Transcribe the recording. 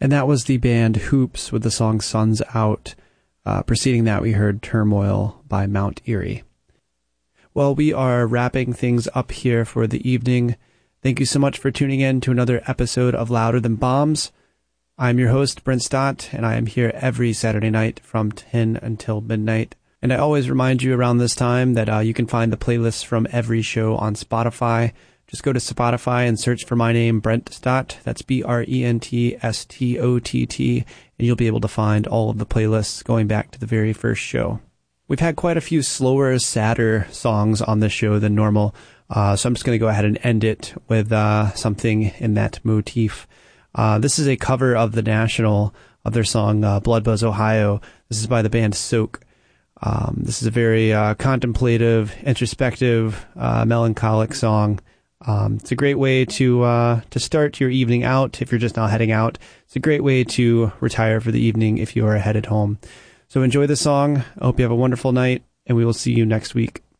And that was the band Hoops with the song Sun's Out. Preceding that, we heard Turmoil by Mount Erie. Well, we are wrapping things up here for the evening. Thank you so much for tuning in to another episode of Louder Than Bombs. I'm your host, Brent Stott, and I am here every Saturday night from 10 until midnight. And I always remind you around this time that you can find the playlists from every show on Spotify. Just go to Spotify and search for my name, Brent Stott. That's BrentStott, and you'll be able to find all of the playlists going back to the very first show. We've had quite a few slower, sadder songs on this show than normal, so I'm just going to go ahead and end it with something in that motif. This is a cover of The National, of their song Blood Buzz, Ohio. This is by the band Soak. This is a very contemplative, introspective, melancholic song. It's a great way to start your evening out if you're just not heading out. It's a great way to retire for the evening if you are headed home. So enjoy the song. I hope you have a wonderful night, and we will see you next week.